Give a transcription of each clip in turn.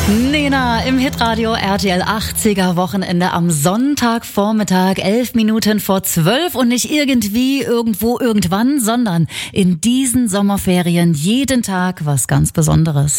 Nena im Hitradio RTL 80er Wochenende am Sonntagvormittag, 11 Minuten vor 12 und nicht irgendwie, irgendwo, irgendwann, sondern in diesen Sommerferien jeden Tag was ganz Besonderes.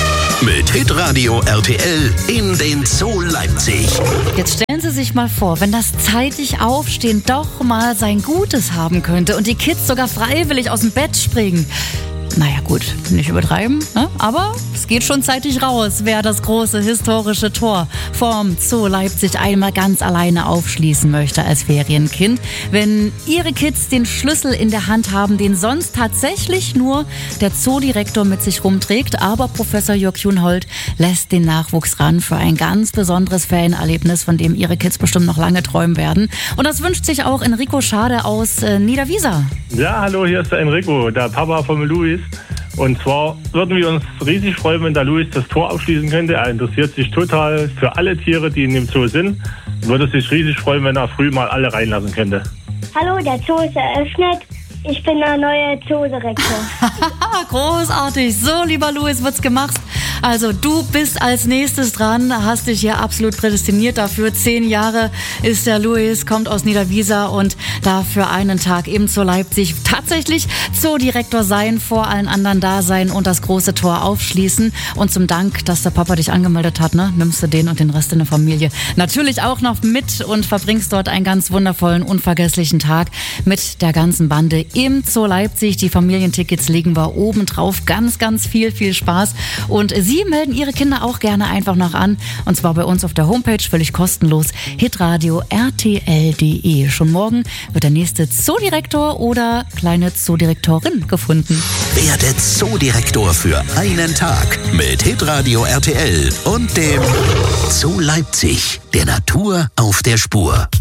Mit Hitradio RTL in den Zoo Leipzig. Jetzt stellen Sie sich mal vor, wenn das zeitig Aufstehen doch mal sein Gutes haben könnte und die Kids sogar freiwillig aus dem Bett springen. Naja gut, nicht übertreiben, ne? Aber es geht schon zeitig raus, wer das große historische Tor vom Zoo Leipzig einmal ganz alleine aufschließen möchte als Ferienkind. Wenn Ihre Kids den Schlüssel in der Hand haben, den sonst tatsächlich nur der Zoodirektor mit sich rumträgt, aber Professor Jörg Junhold lässt den Nachwuchs ran für ein ganz besonderes Ferienerlebnis, von dem Ihre Kids bestimmt noch lange träumen werden. Und das wünscht sich auch Enrico Schade aus Niederwiesa. Ja, hallo, hier ist der Enrico, der Papa von Luis. Und zwar würden wir uns riesig freuen, wenn der Luis das Tor aufschließen könnte. Er interessiert sich total für alle Tiere, die in dem Zoo sind. Würde sich riesig freuen, wenn er früh mal alle reinlassen könnte. Hallo, der Zoo ist eröffnet. Ich bin der neue Zoodirektor. Großartig. So, lieber Luis, wird's gemacht. Also, du bist als nächstes dran, hast dich hier absolut prädestiniert dafür. 10 Jahre ist der Luis, kommt aus Niederwiesa und darf für einen Tag eben zu Leipzig tatsächlich Zoodirektor sein, vor allen anderen da sein und das große Tor aufschließen. Und zum Dank, dass der Papa dich angemeldet hat, ne, nimmst du den und den Rest in der Familie natürlich auch noch mit und verbringst dort einen ganz wundervollen, unvergesslichen Tag mit der ganzen Bande im Zoo Leipzig. Die Familientickets legen wir oben drauf. Ganz, ganz viel Spaß. Und Sie melden Ihre Kinder auch gerne einfach noch an. Und zwar bei uns auf der Homepage, völlig kostenlos, hitradio rtl.de. Schon morgen wird der nächste Zoodirektor oder kleine Zoodirektorin gefunden. Werde Zoodirektor für einen Tag mit Hitradio RTL und dem Zoo Leipzig, der Natur auf der Spur.